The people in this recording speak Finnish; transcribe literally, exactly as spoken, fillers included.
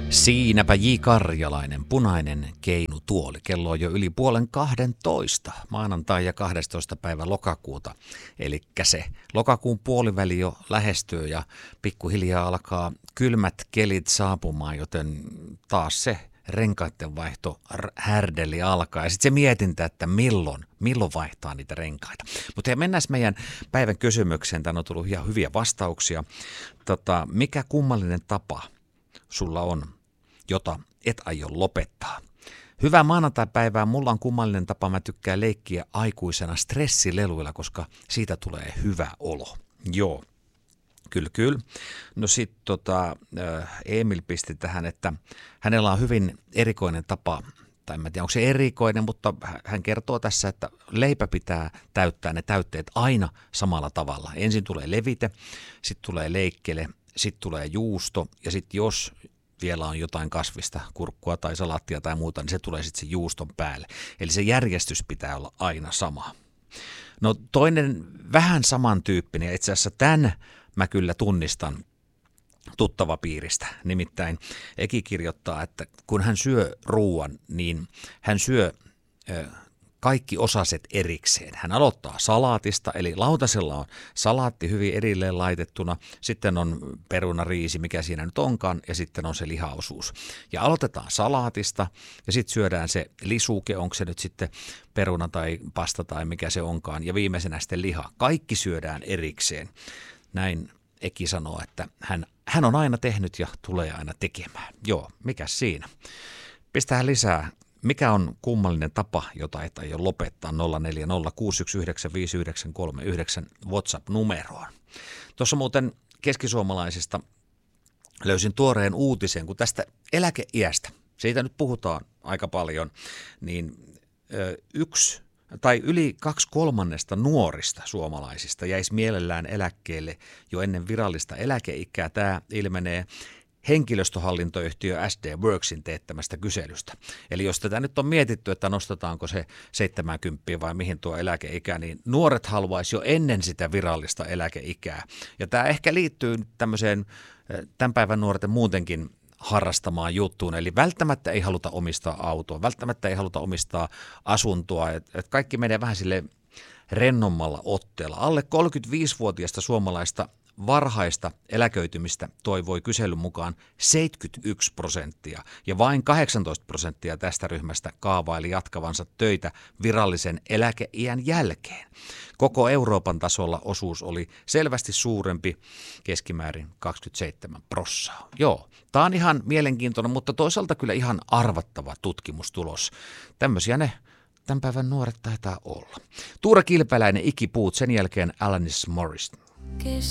Siinäpä J. Karjalainen, punainen keinutuoli. Kello on jo yli puolen kahdentoista, maanantai ja kahdestoista päivä lokakuuta. Eli se lokakuun puoliväli jo lähestyy ja pikkuhiljaa alkaa kylmät kelit saapumaan, joten taas se renkaiden vaihto härdeli alkaa. Ja sitten se mietintä, että milloin, milloin vaihtaa niitä renkaita. Mutta mennään meidän päivän kysymykseen. Tänne on tullut ihan hyviä vastauksia. Tota, mikä kummallinen tapa sulla on, jota et aio lopettaa? Hyvää maanantaipäivää. Mulla on kummallinen tapa. Mä tykkään leikkiä aikuisena stressileluilla, koska siitä tulee hyvä olo. Joo. Kyllä, kyllä. No sitten tota, Emil pisti tähän, että hänellä on hyvin erikoinen tapa, tai en tiedä onko se erikoinen, mutta hän kertoo tässä, että leipä pitää täyttää ne täytteet aina samalla tavalla. Ensin tulee levite, sitten tulee leikkele, sitten tulee juusto ja sitten jos vielä on jotain kasvista, kurkkua tai salaattia tai muuta, niin se tulee sitten sen juuston päälle. Eli se järjestys pitää olla aina sama. No toinen vähän samantyyppinen ja itse asiassa tämän mä kyllä tunnistan tuttavapiiristä. Nimittäin Eki kirjoittaa, että kun hän syö ruuan, niin hän syö ö, kaikki osaset erikseen. Hän aloittaa salaatista, eli lautasella on salaatti hyvin erilleen laitettuna, sitten on peruna, riisi, mikä siinä nyt onkaan, ja sitten on se lihaosuus. Ja aloitetaan salaatista, ja sitten syödään se lisuke, onko se nyt sitten peruna tai pasta tai mikä se onkaan, ja viimeisenä sitten liha. Kaikki syödään erikseen. Näin Eki sanoo, että hän, hän on aina tehnyt ja tulee aina tekemään. Joo, mikäs siinä? Pistää lisää. Mikä on kummallinen tapa, jota et aio lopettaa? Nolla neljä nolla kuusi yksi yhdeksän viisi yhdeksän kolme yhdeksän WhatsApp-numeroon. Tuossa muuten keskisuomalaisista löysin tuoreen uutisen, kun tästä eläkeiästä, siitä nyt puhutaan aika paljon, niin ö, yksi tai yli kaksi kolmannesta nuorista suomalaisista jäisi mielellään eläkkeelle jo ennen virallista eläkeikää. Tämä ilmenee henkilöstöhallintoyhtiö S D Worksin teettämästä kyselystä. Eli jos tätä nyt on mietitty, että nostetaanko se seitsemänkymmentä vai mihin tuo eläkeikä, niin nuoret haluaisi jo ennen sitä virallista eläkeikää. Ja tämä ehkä liittyy tämmöiseen tämän päivän nuorten muutenkin harrastamaan juttuun, eli välttämättä ei haluta omistaa autoa, välttämättä ei haluta omistaa asuntoa, että et kaikki menee vähän sille rennommalla otteella. Alle kolmekymmentäviisivuotiaista suomalaista varhaista eläköitymistä toivoi kyselyn mukaan seitsemänkymmentäyksi prosenttia ja vain kahdeksantoista prosenttia tästä ryhmästä kaavaili jatkavansa töitä virallisen eläkeiän jälkeen. Koko Euroopan tasolla osuus oli selvästi suurempi, keskimäärin kaksikymmentäseitsemän prosenttia. Joo, tämä on ihan mielenkiintoinen, mutta toisaalta kyllä ihan arvattava tutkimustulos. Tämmöisiä ne tämän päivän nuoret taitaa olla. Tuura Kilpeläinen, Ikipuut, sen jälkeen Alanis Morris.